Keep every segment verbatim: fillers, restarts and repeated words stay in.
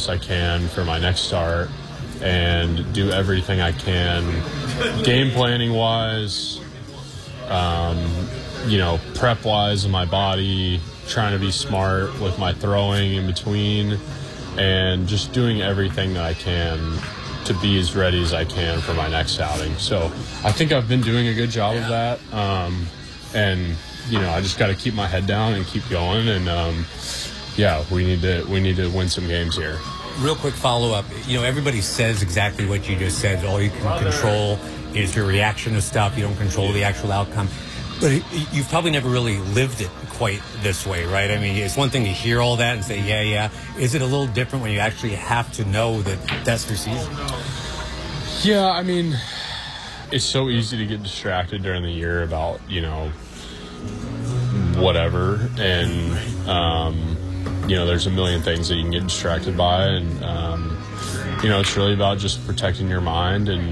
best I can for my next start and do everything I can, game planning wise, um, you know, prep wise in my body, trying to be smart with my throwing in between, and just doing everything that I can to be as ready as I can for my next outing. So I think I've been doing a good job of that. Um, and, you know, I just got to keep my head down and keep going. And, um, yeah, we need to we need to win some games here. Real quick follow-up. You know, everybody says exactly what you just said. All you can control is your reaction to stuff. You don't control the actual outcome. But you've probably never really lived it quite this way, right? I mean, it's one thing to hear all that and say, yeah, yeah. Is it a little different when you actually have to know that that's your season? Yeah, I mean, it's so easy to get distracted during the year about, you know, whatever. And, um, you know, there's a million things that you can get distracted by. And, um, you know, it's really about just protecting your mind and,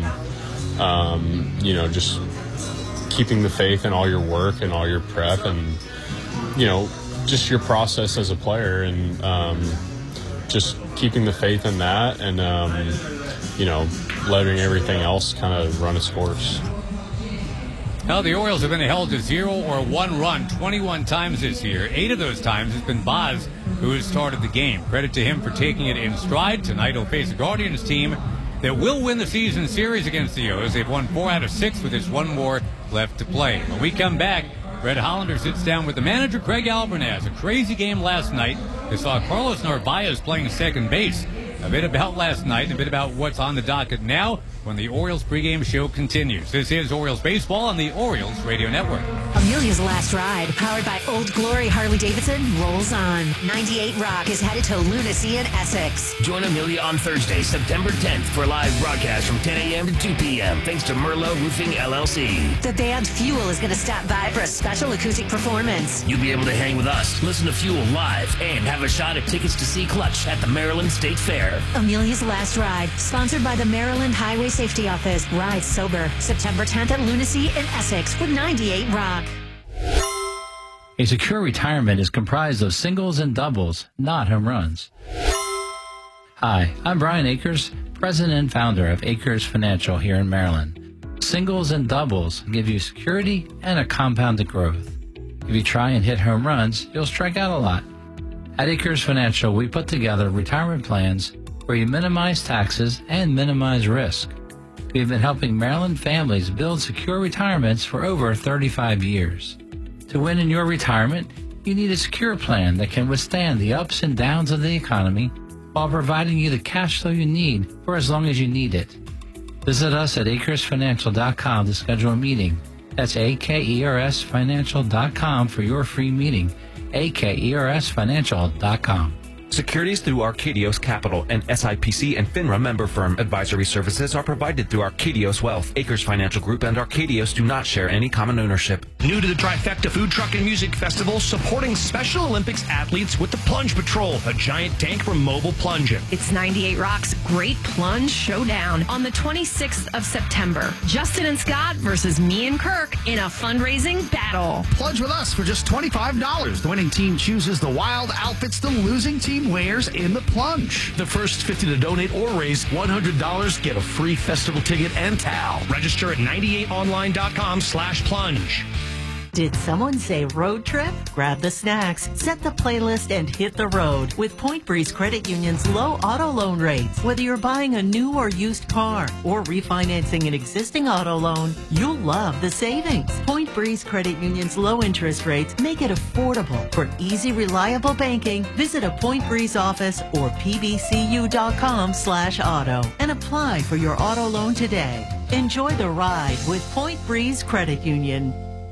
um, you know, just keeping the faith in all your work and all your prep and, you know, just your process as a player, and um, just keeping the faith in that and, um, you know, letting everything else kind of run its course. Now, the Orioles have been held to zero or one run twenty-one times this year. Eight of those times it's been Boz who has started the game. Credit to him for taking it in stride. Tonight he'll face a Guardians team that will win the season series against the O's. They've won four out of six with just one more left to play. When we come back, Red Hollander sits down with the manager, Craig Albernaz. A crazy game last night. They saw Carlos Narvaez playing second base. A bit about last night and a bit about what's on the docket now when the Orioles pregame show continues. This is Orioles Baseball on the Orioles Radio Network. Amelia's Last Ride, powered by Old Glory Harley-Davidson, rolls on. ninety-eight Rock is headed to Lunacy in Essex. Join Amelia on Thursday, September tenth for a live broadcast from ten a.m. to two p.m. thanks to Merlot Roofing, L L C. The band Fuel is going to stop by for a special acoustic performance. You'll be able to hang with us, listen to Fuel live, and have a shot at tickets to see Clutch at the Maryland State Fair. Amelia's Last Ride, sponsored by the Maryland Highway Safety Office. Ride sober. September tenth at Lunacy in Essex with ninety-eight Rock. A secure retirement is comprised of singles and doubles, not home runs. Hi, I'm Brian Akers, president and founder of Akers Financial here in Maryland. Singles and doubles give you security and a compounded growth. If you try and hit home runs, you'll strike out a lot. At Akers Financial, we put together retirement plans where you minimize taxes and minimize risk. We've been helping Maryland families build secure retirements for over thirty-five years. To win in your retirement, you need a secure plan that can withstand the ups and downs of the economy while providing you the cash flow you need for as long as you need it. Visit us at acres financial dot com to schedule a meeting. That's A K E R S financial dot com for your free meeting. A K E R S financial dot com. Securities through Arcadios Capital, an S I P C and FINRA member firm. Advisory services are provided through Arcadios Wealth. Akers Financial Group and Arcadios do not share any common ownership. New to the Trifecta Food Truck and Music Festival, supporting Special Olympics athletes with the Plunge Patrol, a giant tank for mobile plunging. It's ninety-eight Rock's Great Plunge Showdown on the twenty-sixth of September. Justin and Scott versus me and Kirk in a fundraising battle. Plunge with us for just twenty-five dollars. The winning team chooses the wild outfits the losing team wears in the plunge. The first fifty to donate or raise one hundred dollars get a free festival ticket and towel. Register at ninety-eight online dot com slash plunge. Did someone say road trip? Grab the snacks, set the playlist, and hit the road with Point Breeze Credit Union's low auto loan rates. Whether you're buying a new or used car or refinancing an existing auto loan, you'll love the savings. Point Breeze Credit Union's low interest rates make it affordable. For easy, reliable banking, visit a Point Breeze office or p b c u dot com slash auto and apply for your auto loan today. Enjoy the ride with Point Breeze Credit Union.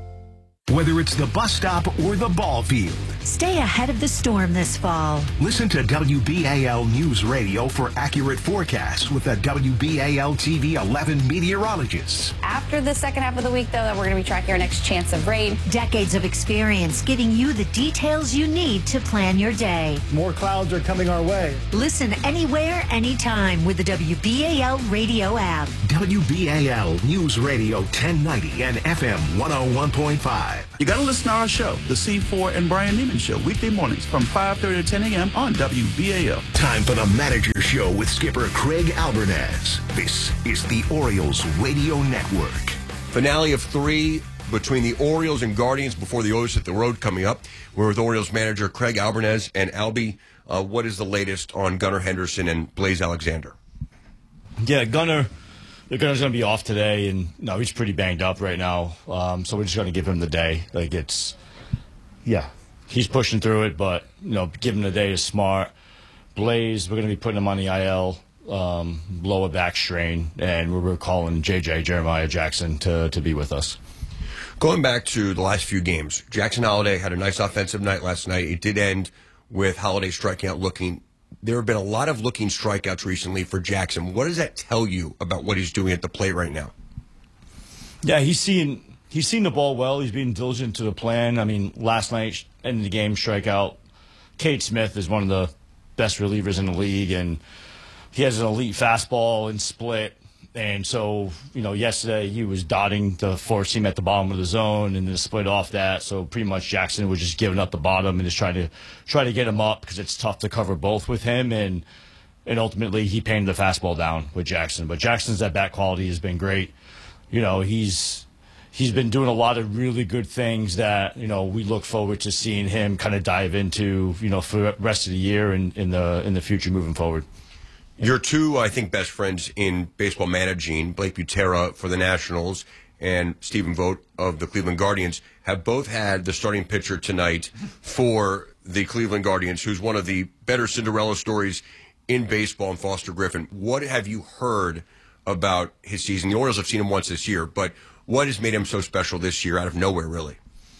Whether it's the bus stop or the ball field, stay ahead of the storm this fall. Listen to W B A L News Radio for accurate forecasts with the W B A L T V eleven meteorologists. After the second half of the week, though, that we're going to be tracking our next chance of rain. Decades of experience giving you the details you need to plan your day. More clouds are coming our way. Listen anywhere, anytime with the W B A L radio app. W B A L News Radio ten ninety and F M one oh one point five. You got to listen to our show, The C four and Brian Neiman. Morning Show, weekday mornings from five thirty to ten a.m. on W B A L. Time for the Manager Show with skipper Craig Albernaz. This is the Orioles Radio Network. Finale of three between the Orioles and Guardians before the Oilers hit the road coming up. We're with Orioles manager Craig Albernaz. And Albie, uh, what is the latest on Gunnar Henderson and Blaze Alexander? Yeah, Gunnar, Gunner's going to be off today, and no, he's pretty banged up right now. Um, so we're just going to give him the day. Like it's, yeah, he's pushing through it, but you know, give him the day is smart. Blaze, we're going to be putting him on the I L, um, lower back strain, and we're, we're calling J J Jeremiah Jackson to to be with us. Going back to the last few games, Jackson Holliday had a nice offensive night last night. It did end with Holliday striking out looking. There have been a lot of looking strikeouts recently for Jackson. What does that tell you about what he's doing at the plate right now? Yeah, he's seeing he's seen the ball well. He's being diligent to the plan. I mean, last night, end of the game, strikeout. Cade Smith is one of the best relievers in the league, and he has an elite fastball and split. And so, you know, yesterday he was dotting the four seam at the bottom of the zone and then split off that. So pretty much Jackson was just giving up the bottom and just trying to try to get him up because it's tough to cover both with him. And and ultimately he painted the fastball down with Jackson. But Jackson's at bat quality has been great. You know, he's he's been doing a lot of really good things that, you know, we look forward to seeing him kind of dive into, you know, for the rest of the year and in the in the future moving forward. Your two, I think, best friends in baseball managing, Blake Butera for the Nationals and Stephen Vogt of the Cleveland Guardians, have both had the starting pitcher tonight for the Cleveland Guardians, who's one of the better Cinderella stories in baseball, in Foster Griffin. What have you heard about his season? The Orioles have seen him once this year, but what has made him so special this year out of nowhere, really?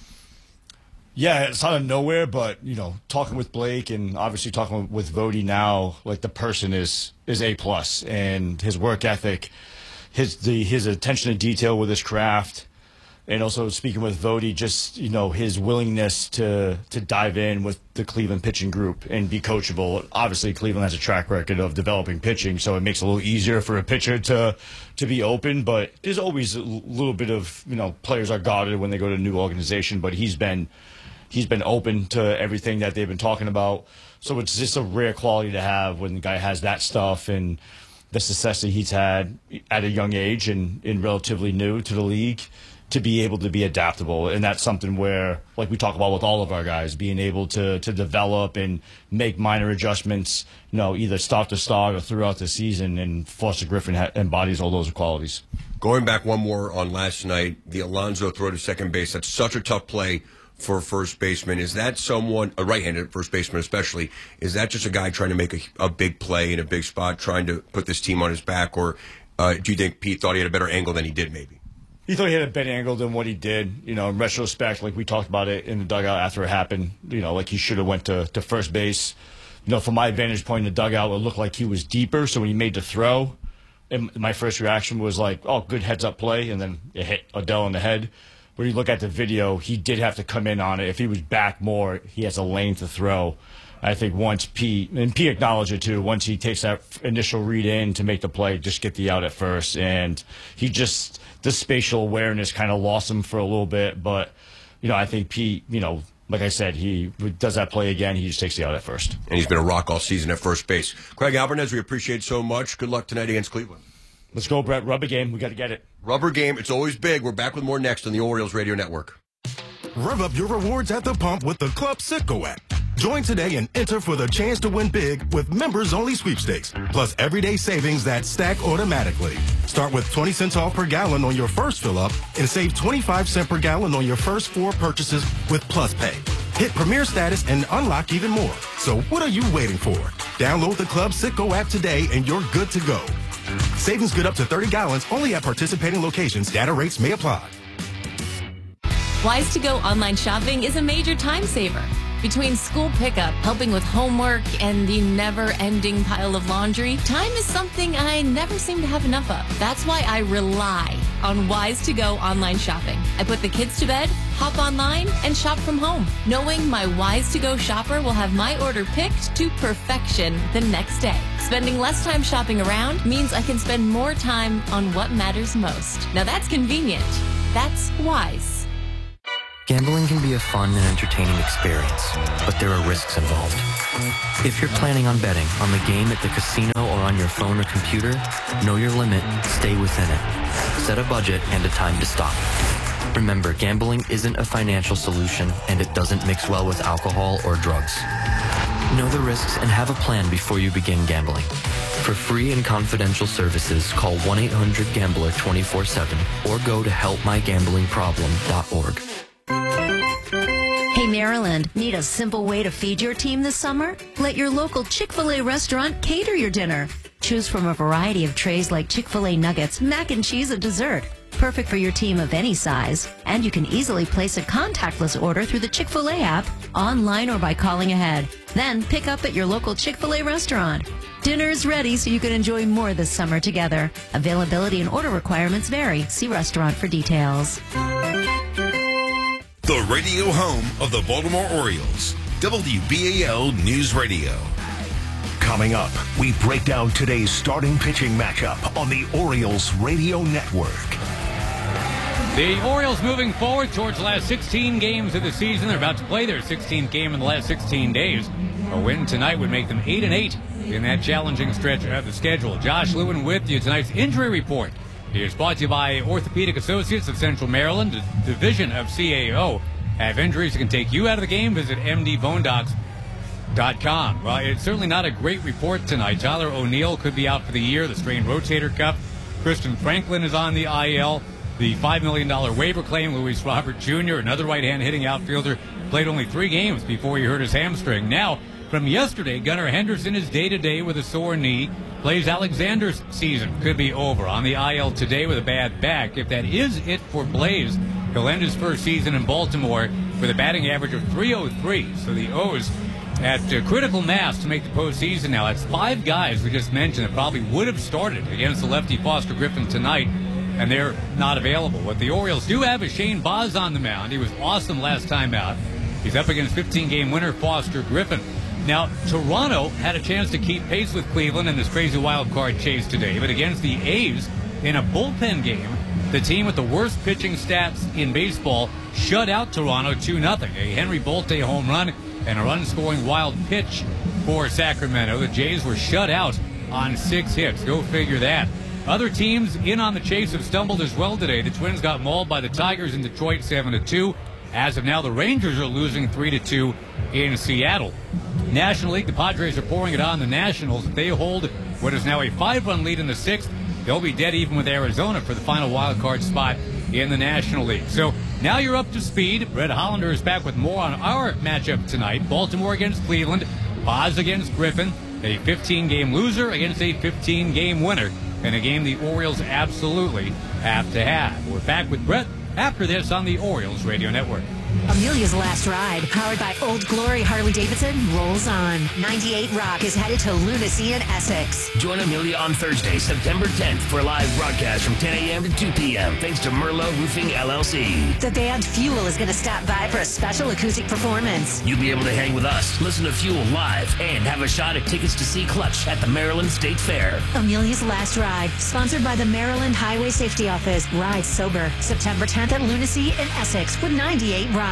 Yeah, it's out of nowhere, but, you know, talking with Blake and obviously talking with Vody now, like the person is is A plus, and his work ethic, his the his attention to detail with his craft, and also speaking with Vody, just, you know, his willingness to to dive in with the Cleveland pitching group and be coachable. Obviously, Cleveland has a track record of developing pitching, so it makes it a little easier for a pitcher to to be open, but there's always a little bit of, you know, players are guarded when they go to a new organization, but he's been He's been open to everything that they've been talking about. So it's just a rare quality to have when the guy has that stuff and the success that he's had at a young age and, and relatively new to the league, to be able to be adaptable. And that's something where, like we talk about with all of our guys, being able to to develop and make minor adjustments, you know, either start to start or throughout the season. And Foster Griffin ha- embodies all those qualities. Going back one more on last night, the Alonso throw to second base, that's such a tough play for a first baseman. Is that someone, a right-handed first baseman especially, is that just a guy trying to make a, a big play in a big spot, trying to put this team on his back, or uh, do you think Pete thought he had a better angle than he did maybe? He thought he had a better angle than what he did. You know, in retrospect, like we talked about it in the dugout after it happened, you know, like he should have went to, to first base. You know, from my vantage point in the dugout, it looked like he was deeper, so when he made the throw, and my first reaction was like, oh, good heads-up play, and then it hit Odell in the head. When you look at the video, he did have to come in on it. If he was back more, he has a lane to throw. I think once Pete, and Pete acknowledged it too, once he takes that initial read in to make the play, just get the out at first. And he just, the spatial awareness kind of lost him for a little bit. But, you know, I think Pete, you know, like I said, he does that play again, he just takes the out at first. And he's been a rock all season at first base. Craig Albernaz, we appreciate so much. Good luck tonight against Cleveland. Let's go, Brett. Rubber game. We got to get it. Rubber game. It's always big. We're back with more next on the Orioles Radio Network. Rev up your rewards at the pump with the Club Citgo app. Join today and enter for the chance to win big with members-only sweepstakes, plus everyday savings that stack automatically. Start with twenty cents off per gallon on your first fill-up and save twenty-five cents per gallon on your first four purchases with Plus Pay. Hit Premier status and unlock even more. So what are you waiting for? Download the Club Citgo app today and you're good to go. Savings good up to thirty gallons only at participating locations. Data rates may apply. Wise to Go online shopping is a major time saver. Between school pickup, helping with homework, and the never-ending pile of laundry, time is something I never seem to have enough of. That's why I rely on Wise to Go online shopping. I put the kids to bed, hop online, and shop from home, knowing my Wise to Go shopper will have my order picked to perfection the next day. Spending less time shopping around means I can spend more time on what matters most. Now that's convenient. That's Wise. Gambling can be a fun and entertaining experience, but there are risks involved. If you're planning on betting on the game at the casino or on your phone or computer, know your limit, stay within it. Set a budget and a time to stop. Remember, gambling isn't a financial solution, and it doesn't mix well with alcohol or drugs. Know the risks and have a plan before you begin gambling. For free and confidential services, call one eight hundred gambler twenty-four seven or go to help my gambling problem dot org. Hey, Maryland, need a simple way to feed your team this summer? Let your local Chick-fil-A restaurant cater your dinner. Choose from a variety of trays like Chick-fil-A nuggets, mac and cheese, and dessert. Perfect for your team of any size. And you can easily place a contactless order through the Chick-fil-A app, online or by calling ahead. Then pick up at your local Chick-fil-A restaurant. Dinner's ready so you can enjoy more this summer together. Availability and order requirements vary. See restaurant for details. The radio home of the Baltimore Orioles, W B A L News Radio. Coming up, we break down today's starting pitching matchup on the Orioles Radio Network. The Orioles moving forward towards the last sixteen games of the season. They're about to play their sixteenth game in the last sixteen days. A win tonight would make them eight and eight in that challenging stretch of the schedule. Josh Lewin with you. Tonight's injury report is brought to you by Orthopedic Associates of Central Maryland, a division of C A O. Have injuries that can take you out of the game? Visit M D bone docs dot com. Well, it's certainly not a great report tonight. Tyler O'Neill could be out for the year, the strained rotator cuff. Kristen Franklin is on the I L. The five million dollars waiver claim, Luis Robert Junior, another right-hand hitting outfielder, played only three games before he hurt his hamstring. Now, from yesterday, Gunnar Henderson is day-to-day with a sore knee. Blaze Alexander's season could be over. On the I L today with a bad back. If that is it for Blaze, he'll end his first season in Baltimore with a batting average of three oh three. So the O's at uh, critical mass to make the postseason now. That's five guys we just mentioned that probably would have started against the lefty Foster Griffin tonight, and they're not available. What the Orioles do have is Shane Baz on the mound. He was awesome last time out. He's up against fifteen-game winner Foster Griffin. Now, Toronto had a chance to keep pace with Cleveland in this crazy wild card chase today, but against the A's in a bullpen game, the team with the worst pitching stats in baseball shut out Toronto two nothing. A Henry Bolte home run and a run-scoring wild pitch for Sacramento. The Jays were shut out on six hits. Go figure that. Other teams in on the chase have stumbled as well today. The Twins got mauled by the Tigers in Detroit seven to two. As of now, the Rangers are losing three to two in Seattle. National League, the Padres are pouring it on the Nationals. If they hold what is now a five-run lead in the sixth, they'll be dead even with Arizona for the final wild card spot in the National League. So now you're up to speed. Brett Hollander is back with more on our matchup tonight. Baltimore against Cleveland, Baz against Griffin, a fifteen-game loser against a fifteen-game winner, and a game the Orioles absolutely have to have. We're back with Brett after this on the Orioles Radio Network. Amelia's Last Ride, powered by Old Glory Harley-Davidson, rolls on. ninety-eight Rock is headed to Lunacy in Essex. Join Amelia on Thursday, September tenth for a live broadcast from ten a.m. to two p.m. thanks to Merlot Roofing, L L C. The band Fuel is going to stop by for a special acoustic performance. You'll be able to hang with us, listen to Fuel live, and have a shot at tickets to see Clutch at the Maryland State Fair. Amelia's Last Ride, sponsored by the Maryland Highway Safety Office. Ride sober, September tenth at Lunacy in Essex with ninety-eight Rock.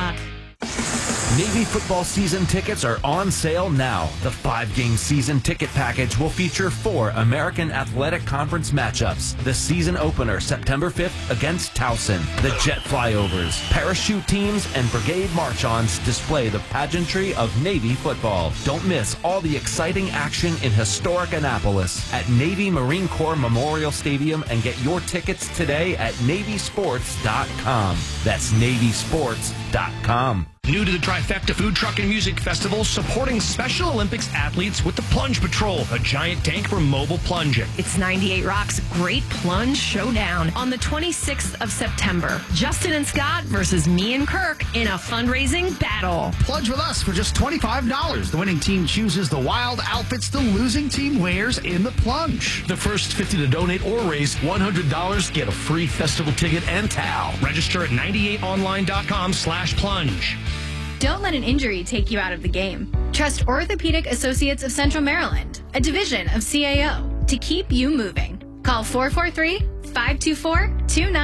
Navy football season tickets are on sale now. The five-game season ticket package will feature four American Athletic Conference matchups. The season opener, September fifth, against Towson. The jet flyovers, parachute teams, and brigade march-ons display the pageantry of Navy football. Don't miss all the exciting action in historic Annapolis at Navy Marine Corps Memorial Stadium, and get your tickets today at Navy Sports dot com. That's Navy Sports dot com. New to the Trifecta Food Truck and Music Festival, supporting Special Olympics athletes with the Plunge Patrol, a giant tank for mobile plunging. It's ninety-eight Rock's Great Plunge Showdown on the twenty-sixth of September. Justin and Scott versus me and Kirk in a fundraising battle. Plunge with us for just twenty-five dollars. The winning team chooses the wild outfits the losing team wears in the plunge. The first fifty to donate or raise one hundred dollars get a free festival ticket and towel. Register at ninety-eight online dot com slash plunge. Don't let an injury take you out of the game. Trust Orthopedic Associates of Central Maryland, a division of C A O, to keep you moving. Call four four three, five two four, two nine two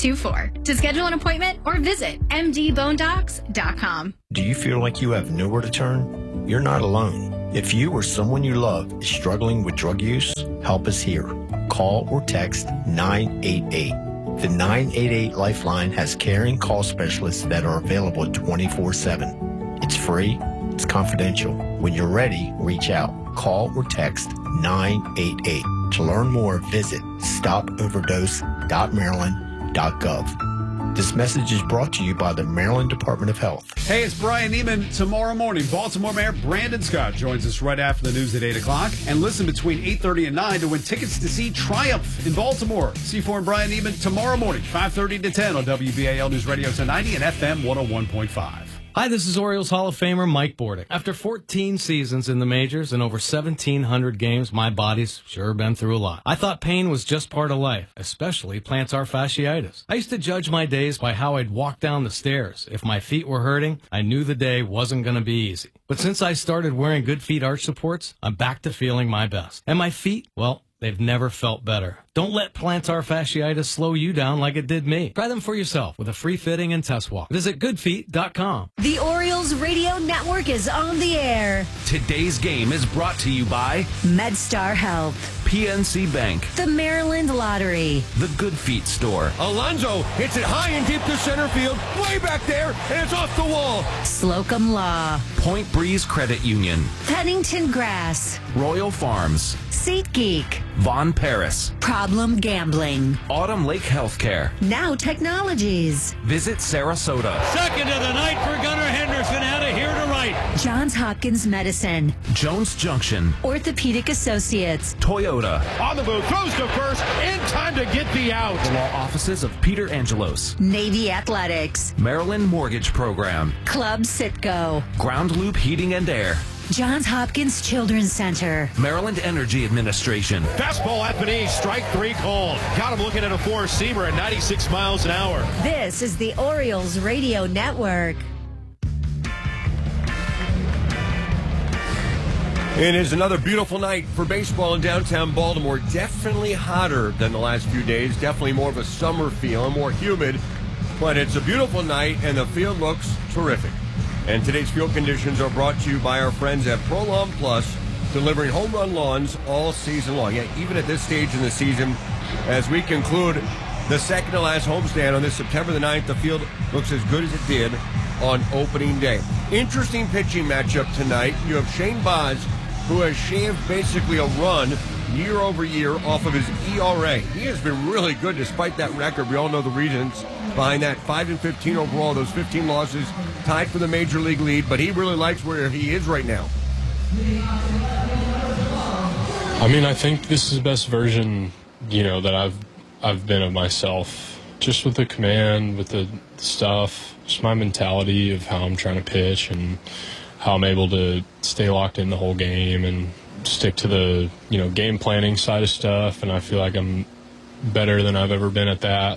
two four to schedule an appointment or visit m d bone docs dot com. Do you feel like you have nowhere to turn? You're not alone. If you or someone you love is struggling with drug use, help is here. Call or text nine eight eight. The nine eight eight Lifeline has caring call specialists that are available twenty-four seven. It's free. It's confidential. When you're ready, reach out. Call or text nine eight eight. To learn more, visit stop overdose dot maryland dot gov. This message is brought to you by the Maryland Department of Health. Hey, it's Brian Neiman. Tomorrow morning, Baltimore Mayor Brandon Scott joins us right after the news at eight o'clock. And listen between eight thirty and nine to win tickets to see Triumph in Baltimore. C four and Brian Neiman tomorrow morning, five thirty to ten on W B A L News Radio ten ninety and F M one oh one point five. Hi, this is Orioles Hall of Famer Mike Bordick. After fourteen seasons in the majors and over seventeen hundred games, my body's sure been through a lot. I thought pain was just part of life, especially plantar fasciitis. I used to judge my days by how I'd walk down the stairs. If my feet were hurting, I knew the day wasn't going to be easy. But since I started wearing Good Feet arch supports, I'm back to feeling my best. And my feet, well, they've never felt better. Don't let plantar fasciitis slow you down like it did me. Try them for yourself with a free fitting and test walk. Visit good feet dot com. The Orioles Radio Network is on the air. Today's game is brought to you by MedStar Health, P N C Bank, the Maryland Lottery, the Good Feet Store. Alonso hits it high and deep to center field, way back there, and it's off the wall. Slocum Law, Point Breeze Credit Union, Pennington Grass, Royal Farms, SeatGeek, Von Paris, Problem Gambling, Autumn Lake Healthcare, Now Technologies. Visit Sarasota. Second of the night for Gunnar Henderson out of here to right. Johns Hopkins Medicine, Jones Junction, Orthopedic Associates, Toyota. On the move, throws to first, in time to get the out. The law offices of Peter Angelos, Navy Athletics, Maryland Mortgage Program, Club Sitco, Ground Loop Heating and Air, Johns Hopkins Children's Center, Maryland Energy Administration. Fastball at Benese, strike three called. Got him looking at a four-seamer at ninety-six miles an hour. This is the Orioles Radio Network. It is another beautiful night for baseball in downtown Baltimore. Definitely hotter than the last few days. Definitely more of a summer feel and more humid. But it's a beautiful night, and the field looks terrific. And today's field conditions are brought to you by our friends at ProLawn Plus, delivering home run lawns all season long. Yeah, even at this stage in the season, as we conclude the second to last homestand on this September the ninth, the field looks as good as it did on opening day. Interesting pitching matchup tonight. You have Shane Baz, who has shaved basically a run year over year off of his E R A. He has been really good despite that record. We all know the reasons behind that. five and fifteen overall, those fifteen losses, tied for the major league lead, but he really likes where he is right now. I mean, I think this is the best version, you know, that I've I've been of myself. Just with the command, with the stuff, just my mentality of how I'm trying to pitch and how I'm able to stay locked in the whole game and stick to the, you know, game planning side of stuff, and I feel like I'm better than I've ever been at that.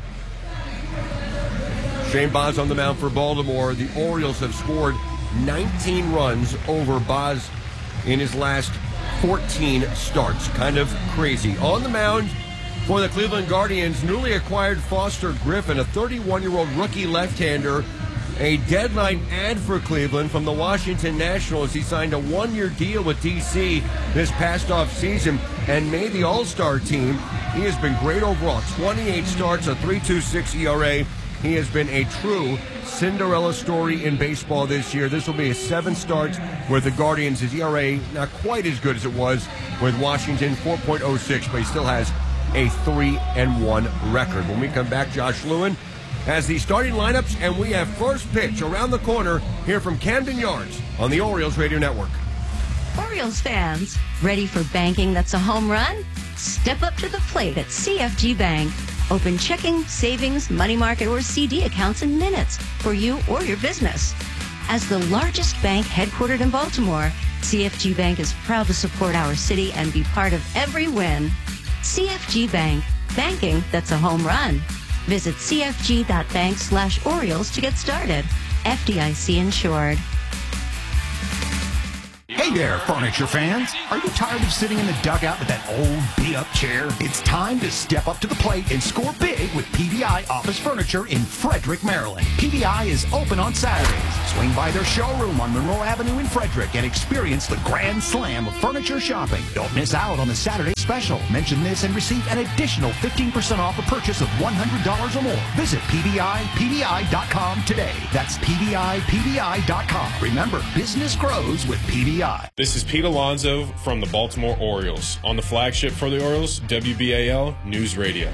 Shane Baz on the mound for Baltimore. The Orioles have scored nineteen runs over Baz in his last fourteen starts. Kind of crazy. On the mound for the Cleveland Guardians, newly acquired Foster Griffin, a thirty-one-year-old rookie left-hander. A deadline ad for Cleveland from the Washington Nationals. He signed a one-year deal with D C this past offseason and made the All-Star team. He has been great overall. twenty-eight starts, a three point two six E R A. He has been a true Cinderella story in baseball this year. This will be his seventh starts with the Guardians. His E R A not quite as good as it was with Washington, four point oh six, but he still has a three and one record. When we come back, Josh Lewin has the starting lineups, and we have first pitch around the corner here from Camden Yards on the Orioles Radio Network. Orioles fans, ready for banking that's a home run? Step up to the plate at C F G Bank. Open checking, savings, money market, or C D accounts in minutes for you or your business. As the largest bank headquartered in Baltimore, C F G Bank is proud to support our city and be part of every win. C F G Bank, banking that's a home run. Visit cfg.bank slash Orioles to get started. F D I C insured. Hey there, furniture fans. Are you tired of sitting in the dugout with that old beat-up chair? It's time to step up to the plate and score big with P V I Office Furniture in Frederick, Maryland. P V I is open on Saturdays. Swing by their showroom on Monroe Avenue in Frederick and experience the grand slam of furniture shopping. Don't miss out on the Saturday special. Mention this and receive an additional fifteen percent off a purchase of one hundred dollars or more. Visit P V I P V I dot com today. That's P V I P V I dot com. Remember, business grows with P V I. This is Pete Alonso from the Baltimore Orioles on the flagship for the Orioles, W B A L News Radio.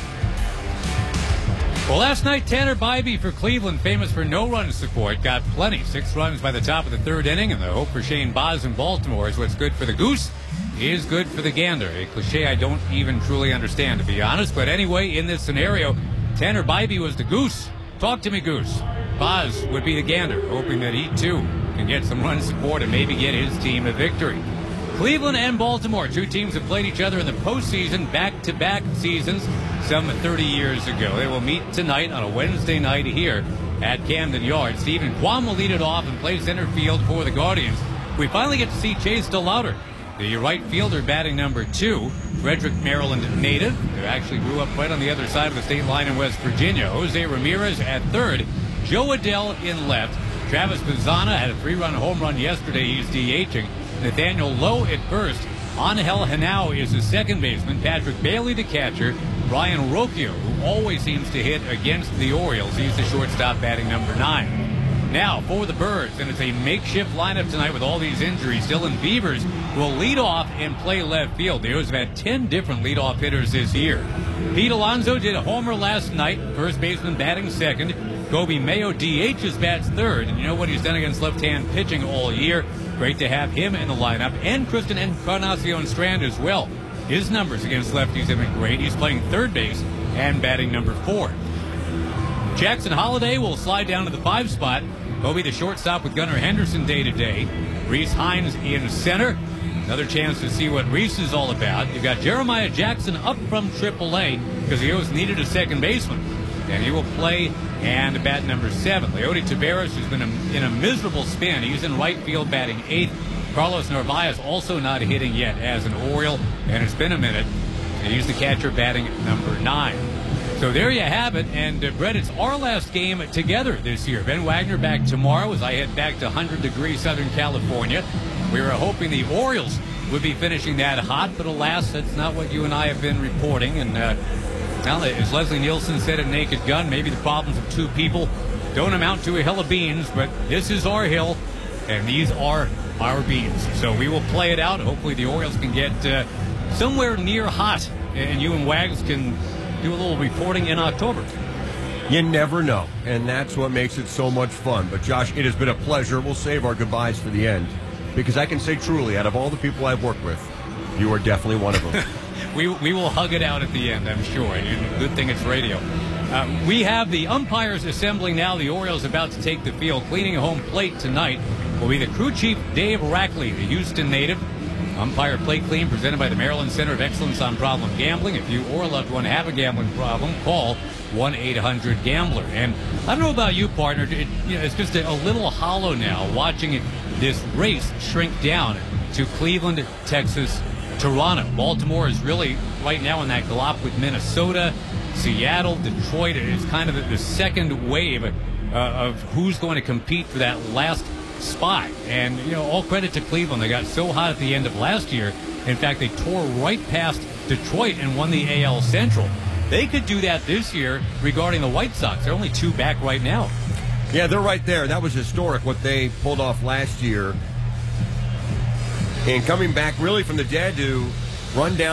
Well, last night, Tanner Bybee for Cleveland, famous for no-run support, got plenty. Six runs by the top of the third inning, and the hope for Shane Baz in Baltimore is what's good for the goose is good for the gander. A cliche I don't even truly understand, to be honest. But anyway, in this scenario, Tanner Bybee was the goose. Talk to me, goose. Baz would be the gander, hoping that he, too, can get some run support and maybe get his team a victory. Cleveland and Baltimore, two teams have played each other in the postseason back-to-back seasons some thirty years ago. They will meet tonight on a Wednesday night here at Camden Yards. Stephen Kwan will lead it off and play center field for the Guardians. We finally get to see Chase DeLauter, the right fielder, batting number two. Frederick, Maryland native, who actually grew up right on the other side of the state line in West Virginia. Jose Ramirez at third. Joe Adell in left. Travis Pizzana had a three-run home run yesterday. He's DHing. Nathaniel Lowe at first. Angel Henao is the second baseman. Patrick Bailey the catcher. Brian Rocchio, who always seems to hit against the Orioles. He's the shortstop, batting number nine. Now for the Birds, and it's a makeshift lineup tonight with all these injuries. Dylan Beavers will lead off and play left field. The O's have had ten different leadoff hitters this year. Pete Alonso did a homer last night. First baseman batting second. Gobi Mayo D H's bats third. And you know what he's done against left-hand pitching all year. Great to have him in the lineup. And Kristen Encarnacion Strand as well. His numbers against lefties have been great. He's playing third base and batting number four. Jackson Holiday will slide down to the five spot. He'll be the shortstop with Gunnar Henderson day to day. Reese Hines in center. Another chance to see what Reese is all about. You've got Jeremiah Jackson up from triple A because the O's needed a second baseman. And he will play and bat number seven. Leody Taveras has been a, in a miserable spin. He's in right field batting eighth. Carlos Narvaez also not hitting yet as an Oriole, and it's been a minute. And he's the catcher batting number nine. So there you have it. And uh, Brett, it's our last game together this year. Ben Wagner back tomorrow as I head back to one hundred degree Southern California. We were hoping the Orioles would be finishing that hot, but alas, that's not what you and I have been reporting. And uh, well, as Leslie Nielsen said at Naked Gun, maybe the problems of two people don't amount to a hill of beans, but this is our hill, and these are our beans. So we will play it out. Hopefully the Orioles can get uh, somewhere near hot, and you and Wags can do a little reporting in October. You never know, and that's what makes it so much fun. But, Josh, it has been a pleasure. We'll save our goodbyes for the end, because I can say truly, out of all the people I've worked with, you are definitely one of them. we, we will hug it out at the end, I'm sure. And good thing it's radio. Uh, we have the umpires assembling now. The Orioles about to take the field. Cleaning home plate tonight will be the crew chief, Dave Rackley, the Houston native. Umpire plate clean presented by the Maryland Center of Excellence on Problem Gambling. If you or a loved one have a gambling problem, call one eight hundred gambler. And I don't know about you, partner. It, you know, it's just a, a little hollow now watching it, this race shrink down to Cleveland, Texas, Toronto. Baltimore is really right now in that glop with Minnesota, Seattle, Detroit. It's kind of the, the second wave uh, of who's going to compete for that last spot. And, you know, all credit to Cleveland. They got so hot at the end of last year. In fact, they tore right past Detroit and won the A L Central. They could do that this year regarding the White Sox. They're only two back right now. Yeah, they're right there. That was historic what they pulled off last year. And coming back really from the dead to run down